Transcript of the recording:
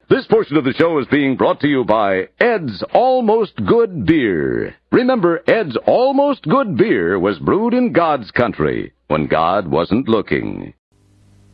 This portion of the show is being brought to you by Ed's Almost Good Beer. Remember, Ed's Almost Good Beer was brewed in God's country when God wasn't looking.